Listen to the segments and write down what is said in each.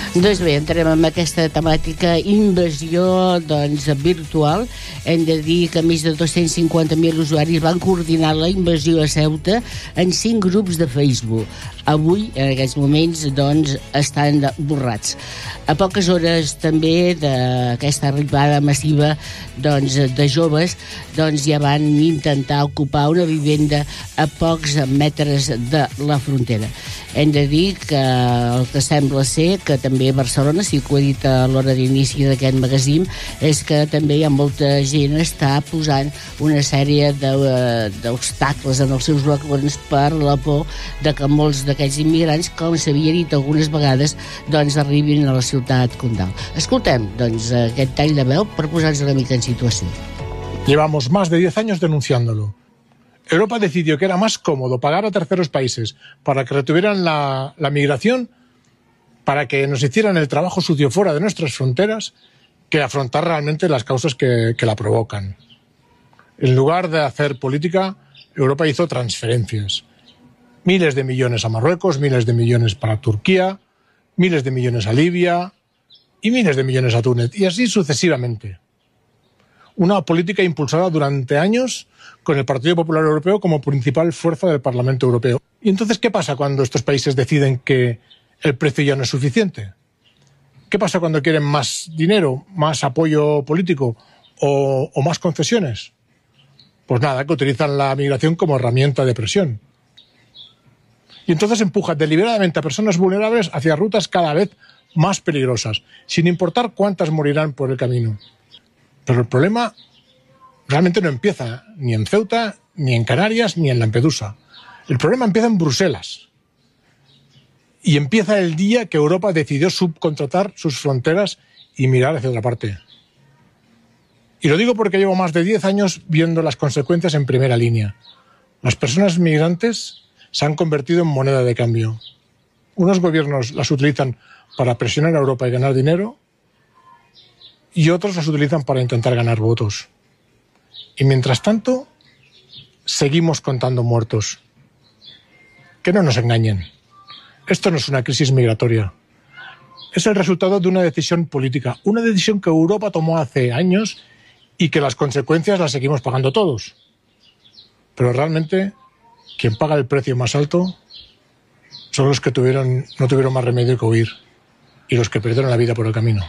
Doncs bé, entrem amb aquesta temàtica invasió virtual. Hem de dir que més de 250.000 usuaris van coordinar la invasió a Ceuta en 5 grups de Facebook. Avui, en aquests moments, estan borrats. A poques hores també d'aquesta arribada massiva de joves, ja van intentar ocupar una vivenda a pocs metres de la frontera. Hem de dir que el que sembla ser que també a Barcelona, sí que ho he dit a l'hora d'inici d'aquest magazín, és que també hi ha molta gent que està posant una sèrie d'obstacles en els seus balcons per la por de que molts d'aquests immigrants, com s'havia dit algunes vegades, arribin a la ciutat condal. Escoltem, aquest tall de veu per posar-nos una mica en situació. Llevamos más de 10 años denunciándolo. Europa decidió que era más cómodo pagar a terceros países para que retuvieran la migración, para que nos hicieran el trabajo sucio fuera de nuestras fronteras, que afrontar realmente las causas que la provocan. En lugar de hacer política, Europa hizo transferencias. Miles de millones a Marruecos, miles de millones para Turquía, miles de millones a Libia y miles de millones a Túnez, y así sucesivamente. Una política impulsada durante años con el Partido Popular Europeo como principal fuerza del Parlamento Europeo. ¿Y entonces qué pasa cuando estos países deciden que el precio ya no es suficiente? ¿Qué pasa cuando quieren más dinero, más apoyo político o más concesiones? Pues nada, que utilizan la migración como herramienta de presión. Y entonces empujan deliberadamente a personas vulnerables hacia rutas cada vez más peligrosas, sin importar cuántas morirán por el camino. Pero el problema realmente no empieza ni en Ceuta, ni en Canarias, ni en Lampedusa. El problema empieza en Bruselas. Y empieza el día que Europa decidió subcontratar sus fronteras y mirar hacia otra parte. Y lo digo porque llevo más de 10 años viendo las consecuencias en primera línea. Las personas migrantes se han convertido en moneda de cambio. Unos gobiernos las utilizan para presionar a Europa y ganar dinero, y otros las utilizan para intentar ganar votos. Y mientras tanto, seguimos contando muertos. Que no nos engañen. Esto no es una crisis migratoria. Es el resultado de una decisión política, una decisión que Europa tomó hace años y que las consecuencias las seguimos pagando todos. Pero realmente, quien paga el precio más alto son los que no tuvieron más remedio que huir y los que perdieron la vida por el camino.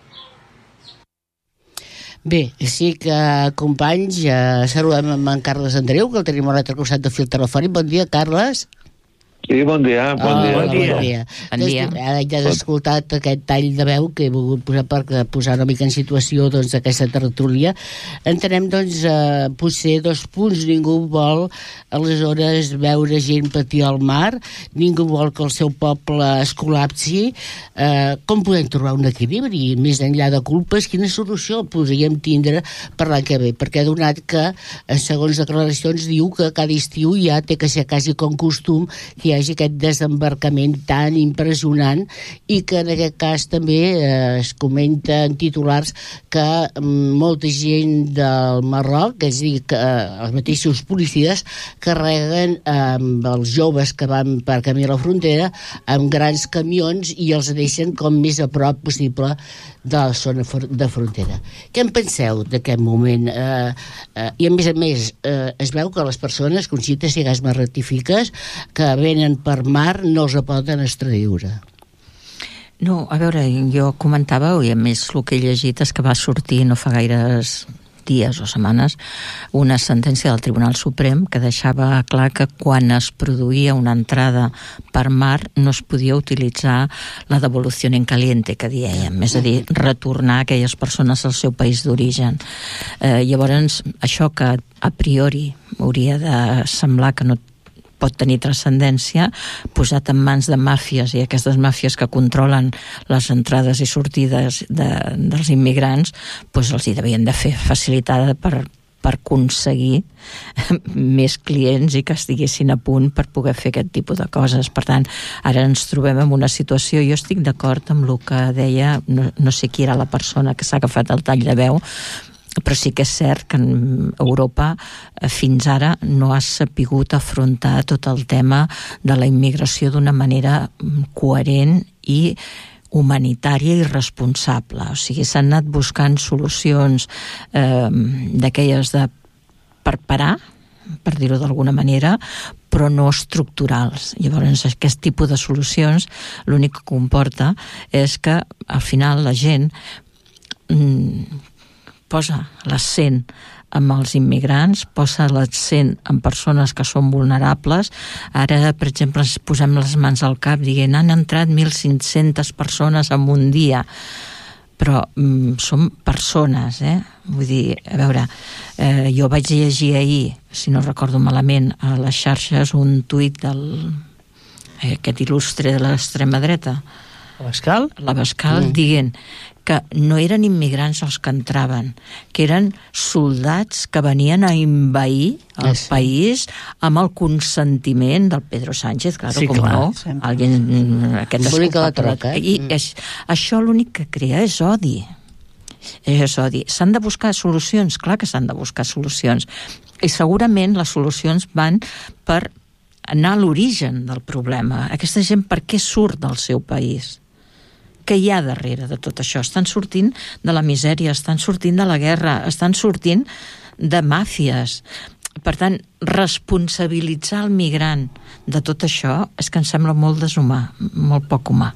Bé, sí que, companys, saludem amb en Carles Andreu, que el tenim a l'altre costat del fil telefònic. Bon dia, Carles. Sí, bon dia. Bon dia. Ara ja has escoltat aquest tall de veu que he volgut posar per posar una mica en situació d'aquesta tertúlia. Entenem, potser 2 punts. Ningú vol aleshores veure gent patir al mar, ningú vol que el seu poble es col·lapsi. Com podem trobar un equilibri? Més enllà de culpes, quina solució podríem tindre per l'any que ve? Perquè ha donat que, segons declaracions, diu que cada estiu ja té que ser quasi com costum que hi hagi aquest desembarcament tan impressionant, i que en aquest cas també es comenta en titulars que molta gent del Marroc, és a dir, que els mateixos policies carreguen els joves que van per camí a la frontera amb grans camions i els deixen com més a prop possible de la zona de frontera. Què en penseu d'aquest moment? I a més, es veu que les persones, Conxita, si gas me rectifiques, que venen per mar no els poden extradiure. No, a veure, jo comentava, i a més el que he llegit és que va sortir no fa gaires dies o setmanes una sentència del Tribunal Suprem que deixava clar que quan es produïa una entrada per mar no es podia utilitzar la devolució en caliente, que dèiem, és a dir, retornar aquelles persones al seu país d'origen. Llavors, això que a priori hauria de semblar que no pot tenir transcendència, posat en mans de màfies, i aquestes màfies que controlen les entrades i sortides dels immigrants, doncs els hi devien de fer facilitada per aconseguir més clients i que estiguessin a punt per poder fer aquest tipus de coses. Per tant, ara ens trobem en una situació, jo estic d'acord amb el que deia, no sé qui era la persona que s'ha agafat el tall de veu, però sí que és cert que Europa fins ara no ha sapigut afrontar tot el tema de la immigració d'una manera coherent i humanitària i responsable. O sigui, s'han anat buscant solucions d'aquelles per parar, per dir-ho d'alguna manera, però no estructurals. Llavors, aquest tipus de solucions l'únic que comporta és que al final la gent posa l'accent amb els immigrants, posa l'accent en persones que són vulnerables. Ara, per exemple, ens posem les mans al cap dient han entrat 1.500 persones en un dia, però són persones, Vull dir, a veure, jo vaig llegir ahir, si no recordo malament, a les xarxes un tuit d'aquest il·lustre de l'extrema dreta, L'Abascal, dient que no eren immigrants els que entraven, que eren soldats que venien a envair el país amb el consentiment del Pedro Sánchez, no? Aquest escopat. I això l'únic que crea és odi. S'han de buscar solucions, clar que s'han de buscar solucions. I segurament les solucions van per anar a l'origen del problema. Aquesta gent per què surt del seu país? Què hi ha darrere de tot això? Estan sortint de la misèria, estan sortint de la guerra, estan sortint de màfies. Per tant, responsabilitzar el migrant de tot això és que em sembla molt deshumà, molt poc humà.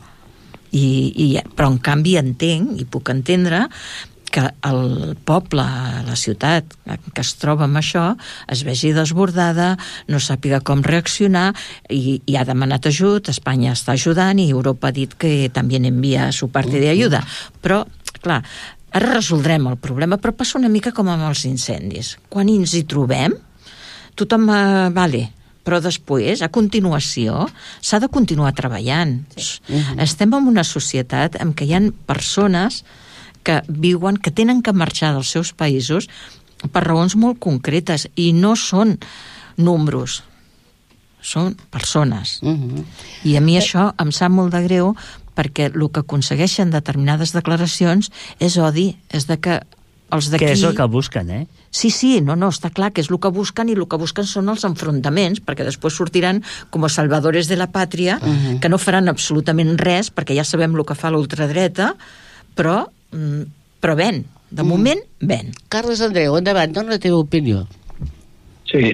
Però en canvi entenc, i puc entendre, que el poble, la ciutat que es troba amb això, es vegi desbordada, no sàpiga com reaccionar i ha demanat ajut, Espanya està ajudant i Europa ha dit que també envia su parte de ayuda. Però, clar, ara resoldrem el problema, però passa una mica com amb els incendis. Quan ens hi trobem, tothom vale, però després, a continuació, s'ha de continuar treballant. Estem en una societat en què hi ha persones que viuen, que tenen que marxar dels seus països per raons molt concretes i no són números, són persones. I a mi això em sap molt de greu perquè el que aconsegueixen determinades declaracions és odi, és de que els d'aquí... Que és el que busquen, Sí, no, està clar que és el que busquen i el que busquen són els enfrontaments, perquè després sortiran com a salvadores de la pàtria, que no faran absolutament res, perquè ja sabem el que fa l'ultradreta, però ven. De moment, ven. Carles Andreu, endavant, dona la teva opinió. Sí,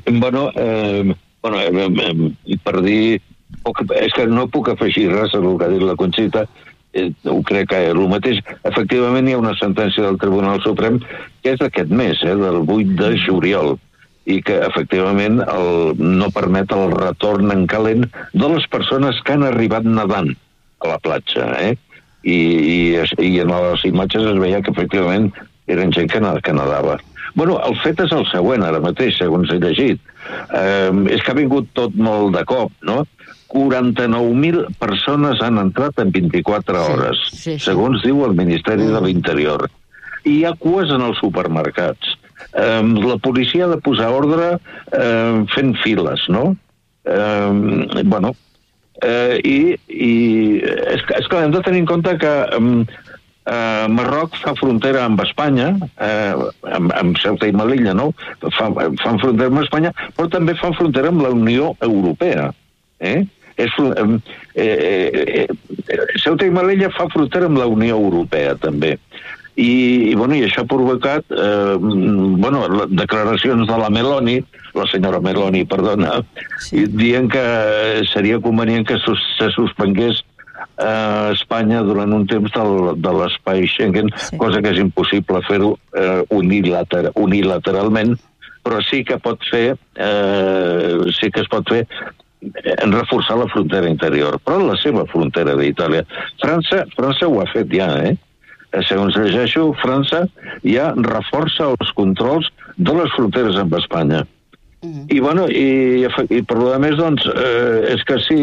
per dir... És que no puc afegir res al que ha dit la Conxita, ho crec que és el mateix. Efectivament, hi ha una sentència del Tribunal Suprem que és d'aquest mes, del 8 de juliol, i que efectivament no permet el retorn en calent de les persones que han arribat nedant a la platja, i en les imatges es veia que efectivament eren gent que nedava. El fet és el següent, ara mateix, segons he llegit. És que ha vingut tot molt de cop, no? 49.000 persones han entrat en 24 hores, segons diu el Ministeri de l'Interior. I hi ha cues en els supermercats. La policia ha de posar ordre fent files, no? És clar, hem de tenir en compte que Marroc fa frontera amb Espanya, amb Ceuta i Melilla, no? Fan frontera amb Espanya, però també fan frontera amb la Unió Europea. Ceuta i Melilla fa frontera amb la Unió Europea, també. I això ha provocat declaracions de la senyora Meloni, perdona, dient que seria convenient que se suspengués Espanya durant un temps de l'espai Schengen, cosa que és impossible fer-ho unilateralment, però sí que es pot fer en reforçar la frontera interior, però la seva frontera d'Itàlia. França ho ha fet ja, Segons llegeixo, França ja reforça els controls de les fronteres amb Espanya. I per a més, doncs, és que sí,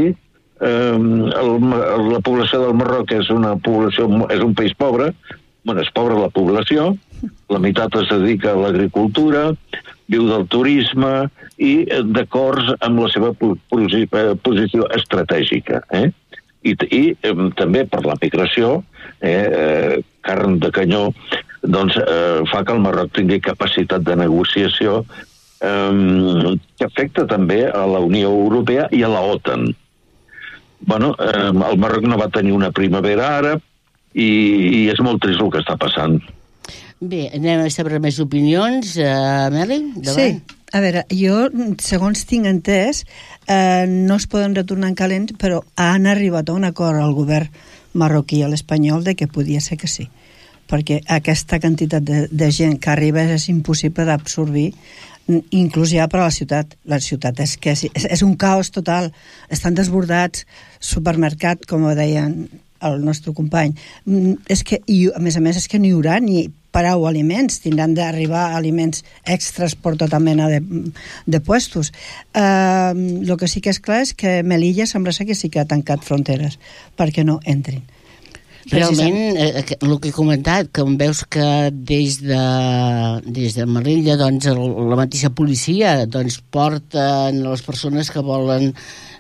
la població del Marroc és un país pobre, és pobra la població, la meitat es dedica a l'agricultura, viu del turisme i d'acords amb la seva posició estratègica, i també per la migració, carn de canyó, doncs fa que el Marroc tingui capacitat de negociació que afecta també a la Unió Europea i a la OTAN. el Marroc no va tenir una primavera àrab i és molt trist el que està passant. Bé, anem a saber més opinions. Meli, davant. Sí, a veure, jo, segons tinc entès, no es poden retornar en calent, però han arribat a un acord al govern marroquí i a l'espanyol de que podia ser que sí, perquè aquesta quantitat de gent que arriba és impossible d'absorbir, inclús ja per a la ciutat. La ciutat és que és un caos total, estan desbordats, supermercat, com ho deien el nostre company. És que, i a més, és que no hi haurà ni prou aliments, tindran d'arribar aliments extras per tota mena de puestos. El que sí que és clar és que Melilla sembla ser que sí que ha tancat fronteres perquè no entrin. Realment, el que he comentat, que veus que des de Melilla, doncs, la mateixa policia porten les persones que volen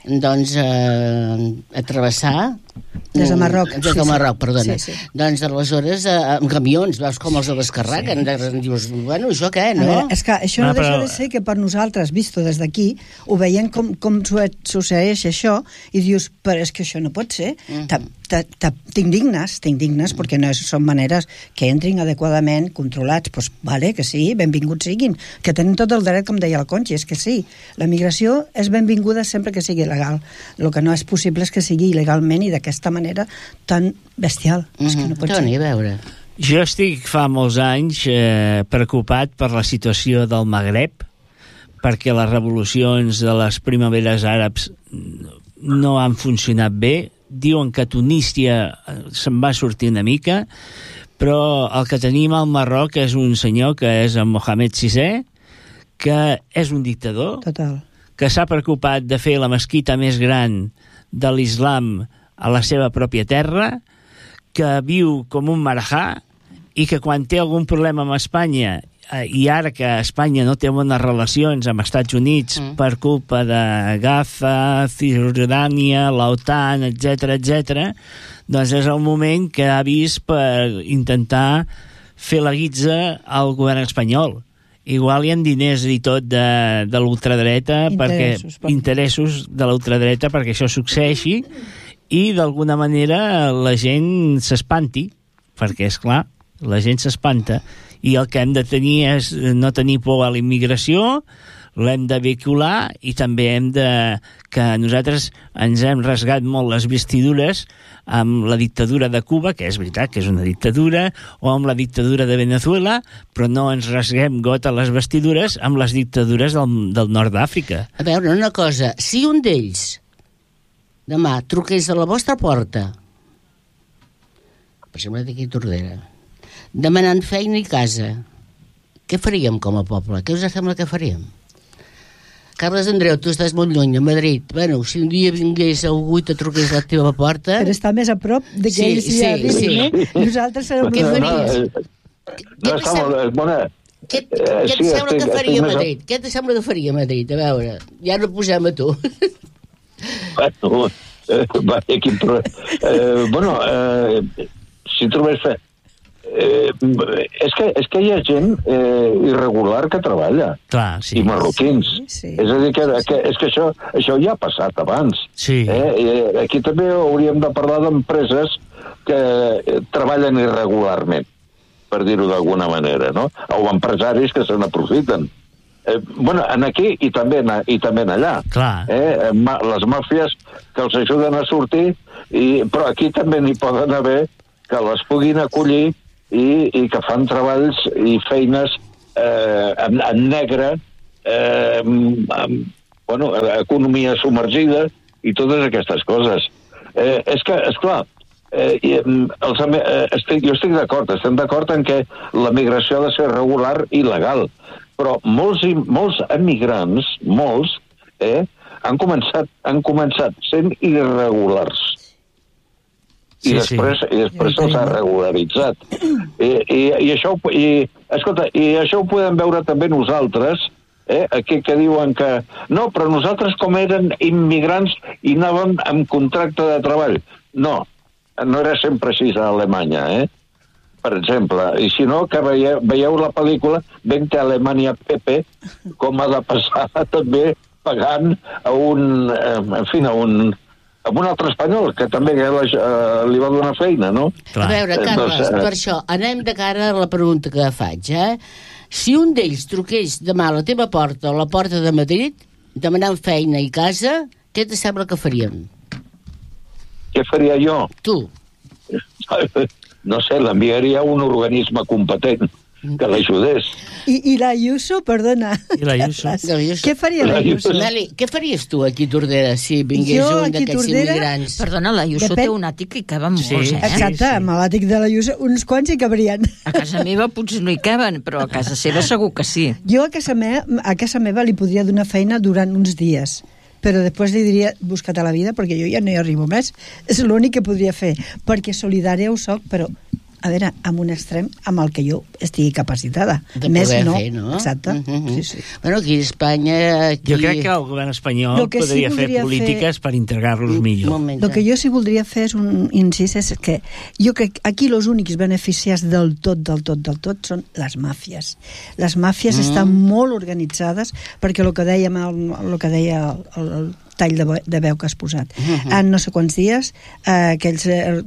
travessar des de Marroc. Des de Marroc, perdona. Sí. Doncs aleshores amb camions, veus com els descarreguen. Sí. Dius, bueno, això què, no? Veure, és que això no deixa de ser que per nosaltres, visto des d'aquí, ho veiem com succeeix això i dius, però és que això no pot ser. T'indignes perquè no són maneres que entrin adequadament controlats. Doncs vale, que sí, benvinguts siguin, que tenen tot el dret, com deia el Conchi, és que sí. La migració és benvinguda sempre que sigui legal. El que no és possible és que sigui il·legalment i d'aquesta manera tan bestial. És que no pot ser. Toni, a veure. Jo estic fa molts anys preocupat per la situació del Magreb, perquè les revolucions de les primaveres àrabs no han funcionat bé. Diuen que Tunísia se'n va sortir una mica, però el que tenim al Marroc és un senyor que és en Mohamed VI, que és un dictador, total, que s'ha preocupat de fer la mesquita més gran de l'islam a la seva pròpia terra, que viu com un marajà i que quan té algun problema amb Espanya, i ara que Espanya no té bones relacions amb Estats Units per culpa de Gaza, Cisjordània, l'OTAN, etc., doncs és el moment que ha vist per intentar fer la guitza al govern espanyol. Igual hi ha diners i tot de l'ultradreta, interessos de l'ultradreta perquè això succeeixi i d'alguna manera la gent s'espanti, perquè és clar, la gent s'espanta i el que hem de tenir és no tenir por a la immigració, l'hem de vehicular i també hem de... que nosaltres ens hem rasgat molt les vestidures amb la dictadura de Cuba, que és veritat que és una dictadura, o amb la dictadura de Venezuela, però no ens rasguem gota les vestidures amb les dictadures del nord d'Àfrica. A veure, una cosa, si un d'ells demà truqués a la vostra porta, per exemple d'aquí a Tordera, demanant feina i casa, què faríem com a poble? Què us sembla que faríem? Carles Andreu, tu estàs molt lluny, a Madrid. Bueno, si un dia vingués algú i te truqués a la teva porta... Per estar més a prop de que ells hi arribin, nosaltres serem... Què faries? Què et sembla que faria a Madrid? Què et sembla que faria a Madrid? A veure, ja no posem a tu. Bueno, si trobés... és que hi ha gent irregular que treballa. Clar, sí. I marroquins. Sí. És a dir, que això ja ha passat abans. Sí. Aquí també hauríem de parlar d'empreses que treballen irregularment, per dir-ho d'alguna manera, no? O empresaris que se n'aprofiten. Bueno, aquí i també allà. Clar. Les màfies que els ajuden a sortir, però aquí també n'hi poden haver que les puguin acollir i que fan treballs i feines en negre, economia submergida i totes aquestes coses. És que, esclar, jo estic d'acord, estem d'acord en que la migració ha de ser regular i legal, però molts emigrants, han començat sent irregulars. I després se'ls ha regularitzat. I això ho podem veure també nosaltres, aquí que diuen que no, però nosaltres com eren immigrants i anàvem amb contracte de treball. No era sempre així a Alemanya, per exemple. I si no, que veieu la pel·lícula Vente a Alemanya Pepe, com ha de passar també pagant a un amb un altre espanyol, que també li va donar feina, no? Clar. A veure, Carles, per això, anem de cara a la pregunta que faig, Si un d'ells truqués demà a la teva porta o a la porta de Madrid, demanant feina i casa, què te sembla que faríem? Què faria jo? Tu. No sé, l'enviaria a un organisme competent que l'ajudés. I l'Ayuso, perdona. I l'Ayuso? Què faria l'Ayuso? Meli, què faries tu aquí a Tordera si vingués un d'aquests immigrants? Perdona, l'Ayuso té un àtic i caben molts, Exacte, amb l'àtic de l'Ayuso uns quants hi cabrien. A casa meva potser no hi caben, però a casa seva segur que sí. Jo a casa meva li podria donar feina durant uns dies, però després li diria busca't a la vida perquè jo ja no hi arribo més. És l'únic que podria fer, perquè solidària ho soc, però a veure, amb un extrem amb el que jo estigui capacitada. De més poder no. fer, no? Exacte. Sí. Bueno, aquí a Espanya... Jo crec que el govern espanyol podria fer polítiques per integrar-los millor. El que jo sí voldria fer és un incís, és que jo crec que aquí els únics beneficiats del tot són les màfies. Les màfies estan molt organitzades perquè el que deia el tall de veu que has posat. En no sé quants dies, aquells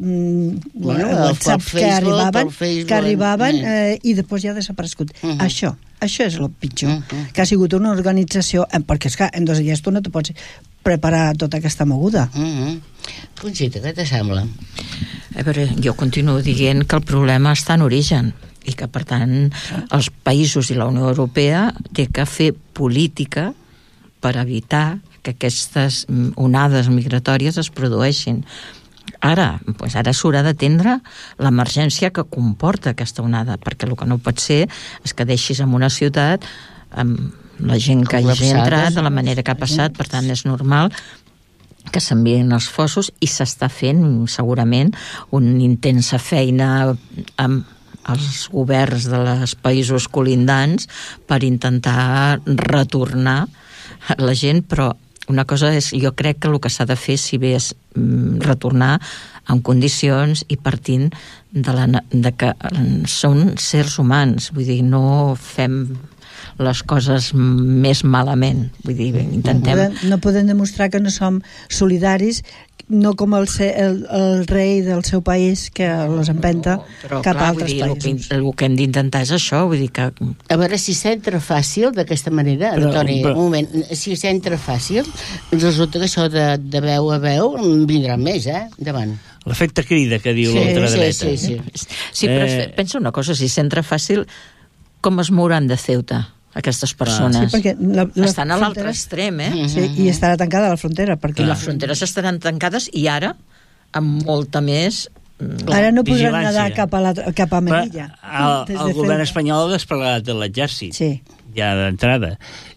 WhatsApp que arribaven i després ja ha desaparegut. Això és el pitjor, que ha sigut una organització, perquè és que en 2 dies tu no te pots preparar tota aquesta moguda. Conxita, què te sembla? A veure, jo continuo dient que el problema està en origen i que, per tant, els països i la Unió Europea té que fer política per evitar que aquestes onades migratòries es produeixin. Ara s'haurà d'atendre l'emergència que comporta aquesta onada, perquè el que no pot ser és que deixis en una ciutat amb la gent que hi ha entrat de la manera que ha passat, per tant és normal que s'envien els fossos i s'està fent segurament una intensa feina amb els governs dels països colindants per intentar retornar la gent, però una cosa és, jo crec que el que s'ha de fer si bé és retornar en condicions i partint de que són sers humans, vull dir, no fem les coses més malament, vull dir, intentem... No podem demostrar que no som solidaris, no com el rei del seu país que els empenta cap a altres països. El que hem d'intentar és això, vull dir que... A veure, si s'entra fàcil d'aquesta manera, Toni, un moment, si s'entra fàcil, resulta que això de veu a veu vindrà més, Endavant. L'efecte crida que diu l'ultradreta. Sí, però pensa una cosa, si s'entra fàcil, com es mouran de Ceuta aquestes persones? Sí, perquè estan a l'altre extrem, Sí, i estarà tancada la frontera. I les fronteres estaran tancades i ara, amb molta més... Ara no podran nedar cap a Melilla. El govern espanyol ha desplegat l'exèrcit, ja d'entrada.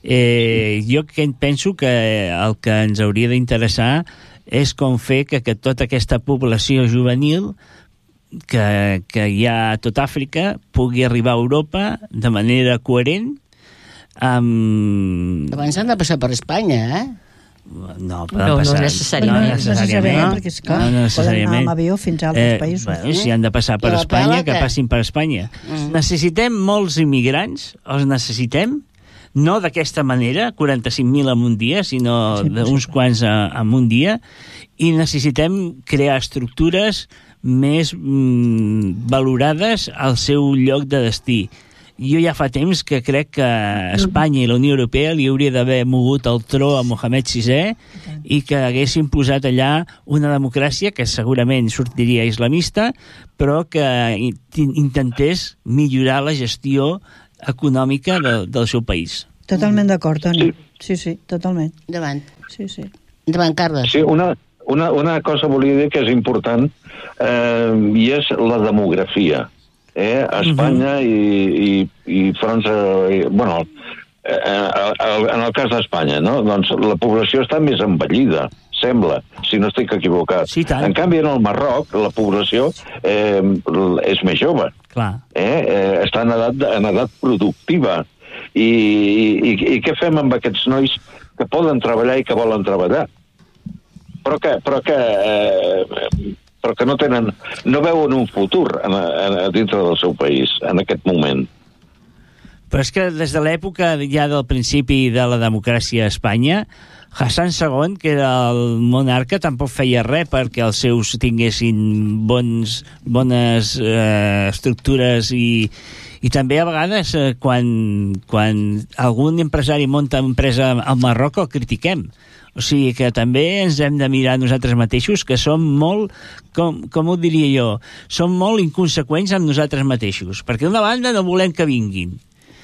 Jo penso que el que ens hauria d'interessar és com fer que tota aquesta població juvenil que hi ha a tot Àfrica pugui arribar a Europa de manera coherent. Abans han de passar per Espanya, No necessàriament. Perquè és clar, poden anar amb avió fins a altres països. Si han de passar per Espanya, que passin per Espanya. Necessitem molts immigrants, els necessitem, no d'aquesta manera, 45.000 en un dia, sinó d'uns quants en un dia, i necessitem crear estructures més valorades al seu lloc de destí. Jo ja fa temps que crec que Espanya i la Unió Europea li hauria d'haver mogut el tro a Mohamed VI i que haguessin posat allà una democràcia que segurament sortiria islamista, però que intentés millorar la gestió econòmica del seu país. Totalment d'acord, Toni. Sí, totalment. Endavant. Sí. Endavant, Carles. Sí, una cosa volia dir que és important i és la demografia. Espanya i França, bueno, en el cas d'Espanya, no? Doncs la població està més envellida, sembla, si no estic equivocat. Sí, en canvi, en el Marroc, la població és més jove. Clar. Està en edat productiva. I què fem amb aquests nois que poden treballar i que volen treballar? Però que no veuen un futur dintre del seu país en aquest moment. Però és que des de l'època ja del principi de la democràcia a Espanya, Hassan II, que era el monarca, tampoc feia res perquè els seus tinguessin bones estructures i també a vegades quan algun empresari munta una empresa al Marroc el critiquem. O sigui que també ens hem de mirar nosaltres mateixos, que som molt, com ho diria jo, som molt inconseqüents amb nosaltres mateixos, perquè d'una banda no volem que vinguin,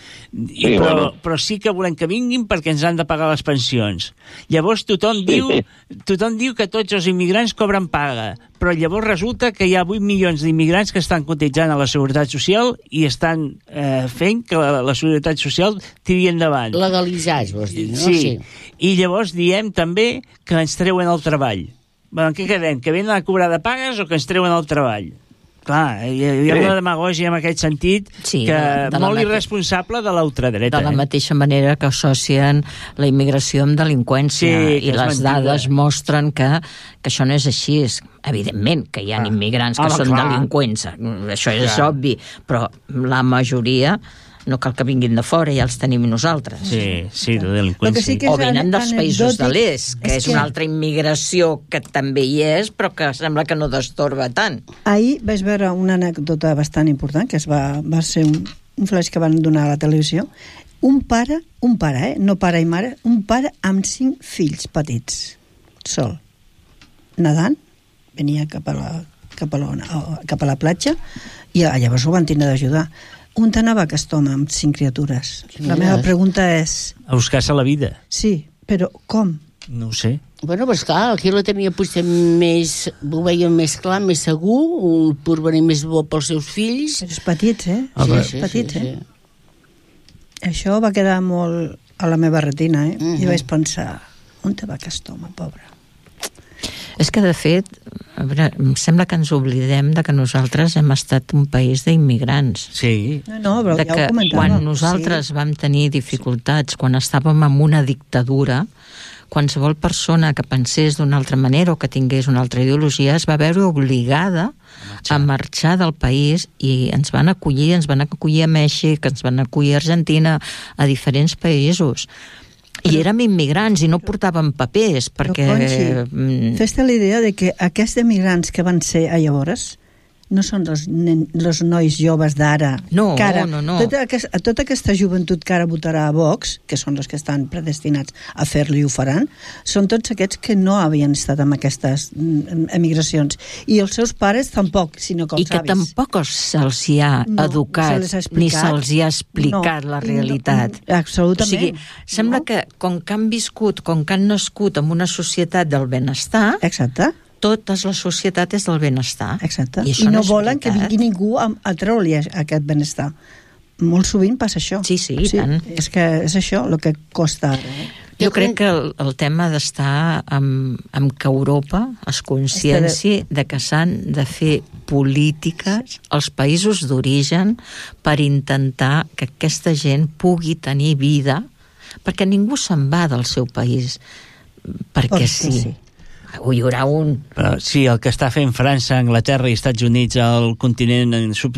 però sí que volem que vinguin perquè ens han de pagar les pensions. Llavors tothom diu que tots els immigrants cobren paga, però llavors resulta que hi ha 8 milions d'immigrants que estan cotitzant a la Seguretat Social i estan fent que la Seguretat Social tiri endavant. Legalitzats, vols dir, no? Sí. I llavors diem també que ens treuen el treball. Bé, en què quedem? Que venen a cobrar de pagues o que ens treuen el treball? Clar, hi ha una demagògia en aquest sentit que molt irresponsable de l'ultradreta. De la mateixa manera que associen la immigració amb delinqüència, i les dades mostren que això no és així. Evidentment que hi ha immigrants que són delinqüents, això és obvi, però la majoria no cal que vinguin de fora, ja els tenim nosaltres. Sí, de delinqüència. O venen dels països de l'est, que és una altra immigració que també hi és, però que sembla que no destorba tant. Ahir vaig veure una anècdota bastant important, que va ser un flash que van donar a la televisió. Un pare, no pare i mare, un pare amb 5 fills petits, sol, nedant, venia cap a la platja, i llavors ho van tindre d'ajudar. On anava aquest home amb 5 criatures? La meva pregunta és... A buscar-se la vida. Sí, però com? No ho sé. Bueno, pues clar, aquí la tenia potser més... Ho veiem més clar, més segur, un porvenir més bo pels seus fills. Però és petits, Sí. Petits. Això va quedar molt a la meva retina, I vaig pensar, on te va aquest home, pobre? És que, de fet, a veure, em sembla que ens oblidem de que nosaltres hem estat un país d'immigrants. Sí. No, però ja ho comentàvem. Quan nosaltres vam tenir dificultats, quan estàvem en una dictadura, qualsevol persona que pensés d'una altra manera o que tingués una altra ideologia es va veure obligada a marxar del país i ens van acollir a Mèxic, ens van acollir a Argentina, a diferents països. I érem immigrants i no portàvem papers, perquè... Però, Conxi, fes-te la idea de que aquests immigrants que van ser a llavors no són els nois joves d'ara. No. Tota aquesta joventut que ara votarà a Vox, que són els que estan predestinats a fer-lo i ho faran, són tots aquests que no havien estat en aquestes emigracions. I els seus pares tampoc, sinó que els avis. I que tampoc se'ls hi ha educat, ni se'ls hi ha explicat la realitat. Absolutament. O sigui, sembla que com que han viscut, com que han nascut en una societat del benestar... Exacte. Tota la societat és del benestar. Exacte. I no volen que vingui ningú a treure-li aquest benestar. Molt sovint passa això. Sí, tant. És que és això el que costa ara. Jo crec que el tema d'estar amb que Europa es conscienci de que s'han de fer polítiques als països d'origen per intentar que aquesta gent pugui tenir vida, perquè ningú se'n va del seu país perquè sí. Hi haurà un... Però sí, el que està fent França, Anglaterra i Estats Units al continent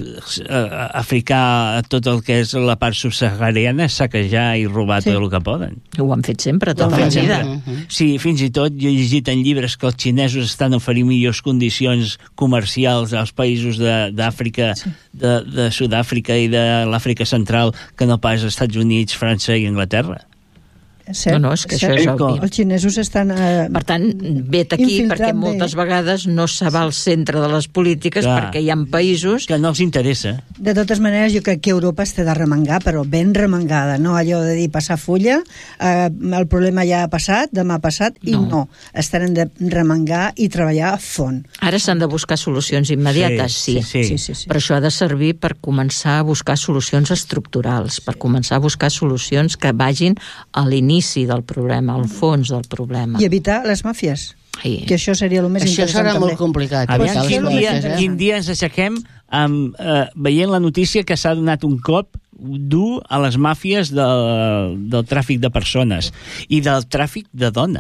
africà, tot el que és la part subsahariana, és saquejar i robar tot el que poden. Ho han fet sempre, tota la vida. Sí, fins i tot jo he llegit en llibres que els xinesos estan oferint millors condicions comercials als països d'Àfrica, de Sud-àfrica i de l'Àfrica Central, que no pas als Estats Units, França i Anglaterra. No, és que això és obvi. Els xinesos estan... Per tant, vet aquí, perquè moltes vegades no se va al centre de les polítiques, perquè hi ha països... Que no els interessa. De totes maneres, jo crec que Europa està de remengar, però ben remengada, no allò de dir passar fulla, el problema ja ha passat, demà ha passat, i no. Estan de remengar i treballar a fons. Ara s'han de buscar solucions immediates, sí. Però això ha de servir per començar a buscar solucions estructurals, per començar a buscar solucions que vagin a l'inici del problema, al fons del problema. I evitar les màfies. Sí. Que això seria el més interessant. Això serà molt complicat. Quin dia ens aixequem veient la notícia que s'ha donat un cop dur a les màfies del tràfic de persones i del tràfic de dones.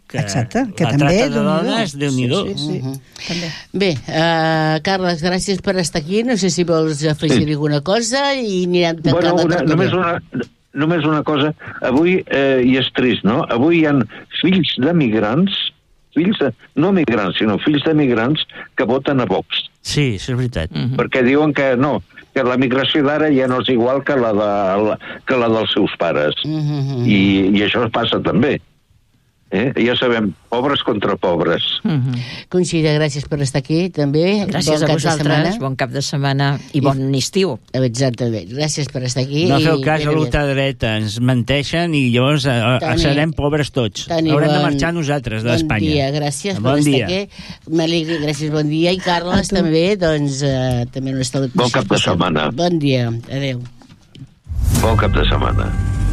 que exacte, que la també, trata de dones, Déu-n'hi-do. Sí. També. Bé, Carles, gràcies per estar aquí. No sé si vols afegir alguna cosa i anirem tancant la tertúlia. Només una cosa. Avui, i és trist, no? Avui hi ha fills de migrants, no migrants, sinó fills de migrants que voten a Vox. Sí, això és veritat. Perquè diuen que no, que la migració d'ara ja no és igual que la dels seus pares. I això passa també. Ja sabem, pobres contra pobres. Conxita, gràcies per estar aquí, també. Gràcies a vosaltres, bon cap de setmana i bon estiu. Exactament, gràcies per estar aquí. No feu cas a l'ultradreta, ens menteixen i llavors serem pobres tots. Haurem de marxar nosaltres d'Espanya. Bon dia, gràcies per estar aquí. M'alegri, gràcies, bon dia. I Carles també, doncs, també no està... Bon cap de setmana. Bon dia, adeu. Bon cap de setmana.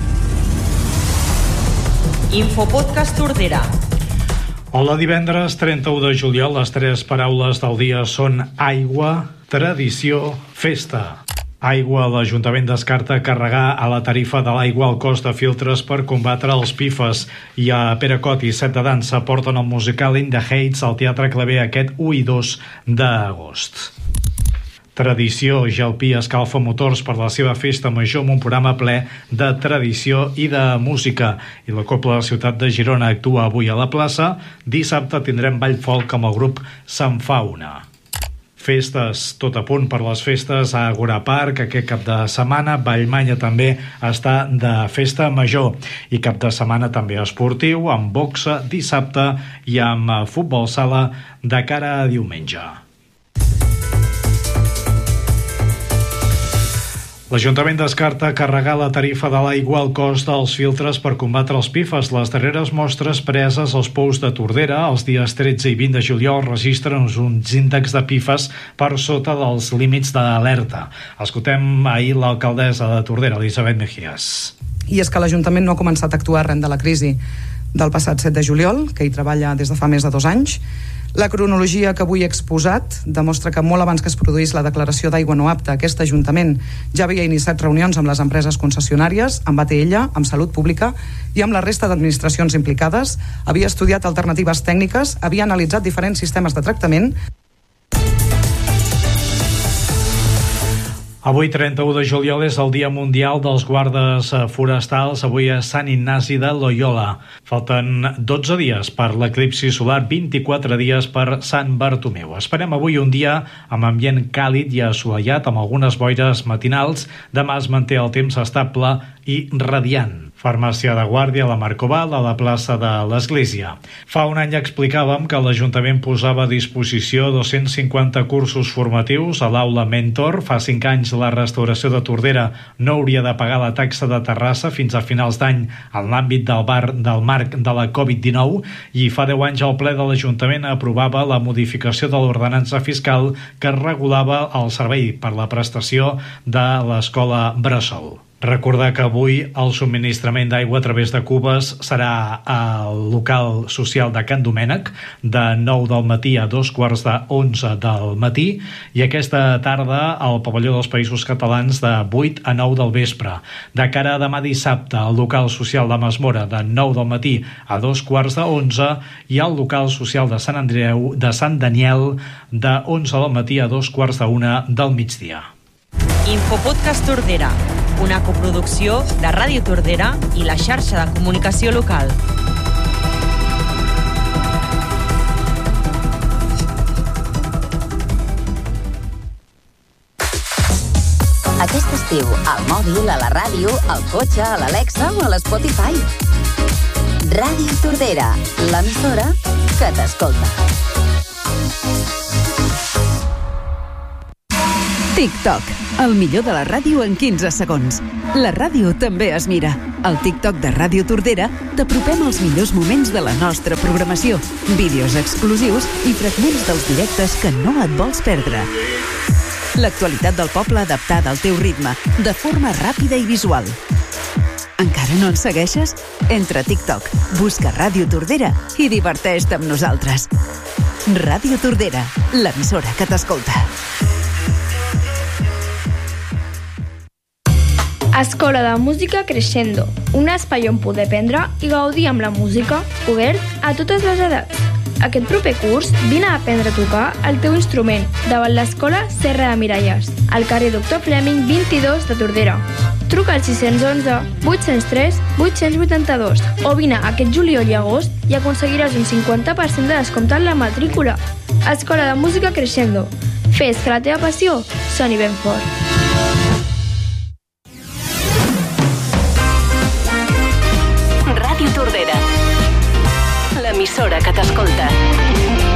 Infopodcast Tordera. Hola, divendres 31 de juliol. Les 3 paraules del dia són aigua, tradició, festa. Aigua. L'Ajuntament descarta carregar a la tarifa de l'aigua el cost de filtres per combatre els pifes. I a Peracot i Set de Dansa porten el musical In the Heights al Teatre Claver aquest 1 i 2 d'agost. Tradició. Jalpí escalfa motors per la seva festa major amb un programa ple de tradició i de música. I la Cobla de la Ciutat de Girona actua avui a la plaça. Dissabte tindrem ball folk amb el grup Sant Fauna. Festes, tot a punt per les festes a Agora Park aquest cap de setmana. Vallmanya també està de festa major. I cap de setmana també esportiu, amb boxa dissabte i amb futbol sala de cara a diumenge. L'Ajuntament descarta carregar la tarifa de l'aigua al cost dels filtres per combatre els pifes. Les darreres mostres preses als pous de Tordera els dies 13 i 20 de juliol registren uns índexs de pifes per sota dels límits d'alerta. Escoltem ahir l'alcaldessa de Tordera, Elisabet Mejías. I és que l'Ajuntament no ha començat a actuar arran de la crisi del passat 7 de juliol, que hi treballa des de fa més de 2 anys. La cronologia que avui he exposat demostra que molt abans que es produís la declaració d'aigua no apta, aquest Ajuntament ja havia iniciat reunions amb les empreses concessionàries, amb ATL, amb Salut Pública i amb la resta d'administracions implicades, havia estudiat alternatives tècniques, havia analitzat diferents sistemes de tractament. Avui, 31 de juliol, és el Dia Mundial dels Guardes Forestals, avui a Sant Ignasi de Loyola. Falten 12 dies per l'eclipsi solar, 24 dies per Sant Bartomeu. Esperem avui un dia amb ambient càlid i assolellat, amb algunes boires matinals. Demà es manté el temps estable i radiant. Farmàcia de Guàrdia, a la Marcoval, a la plaça de l'Església. Fa un any explicàvem que l'Ajuntament posava a disposició 250 cursos formatius a l'aula Mentor. Fa 5 anys la restauració de Tordera no hauria de pagar la taxa de terrassa fins a finals d'any en l'àmbit del marc de la Covid-19 i fa 10 anys el ple de l'Ajuntament aprovava la modificació de l'ordenança fiscal que regulava el servei per la prestació de l'escola Bressol. Recordar que avui el subministrament d'aigua a través de cubes serà al local social de Can Domènec de 9 del matí a 11:15 del matí i aquesta tarda al pavelló dels Països Catalans de 8 a 9 del vespre. De cara a demà dissabte al local social de Masmora de 9 del matí a 11:15 i al local social de Sant Andreu de Sant Daniel de 11 del matí a 2:45 del migdia. Infopodcast Tordera, una coproducció de Ràdio Tordera i la xarxa de comunicació local. Aquest estiu, al mòbil, a la ràdio, al cotxe, a l'Alexa o a l'Spotify. Ràdio Tordera, l'emissora que t'escolta. TikTok, el millor de la ràdio en 15 segons. La ràdio també es mira. Al TikTok de Ràdio Tordera t'apropem els millors moments de la nostra programació, vídeos exclusius i fragments dels directes que no et vols perdre. L'actualitat del poble adaptada al teu ritme, de forma ràpida i visual. Encara no ens segueixes? Entra a TikTok, busca Ràdio Tordera i diverteix-te amb nosaltres. Ràdio Tordera, l'emissora que t'escolta. Escola de Música Crescendo, un espai on poder aprendre i gaudir amb la música, obert a totes les edats. Aquest proper curs, vine a aprendre a tocar el teu instrument davant l'Escola Serra de Miralles, al carrer Doctor Fleming 22 de Tordera. Truca al 611 803 882 o vine aquest juliol i agost i aconseguiràs un 50% de descompte en la matrícula. Escola de Música Crescendo. Fes que la teva passió soni ben fort. Ràdio Tordera, l'emissora que t'escolta.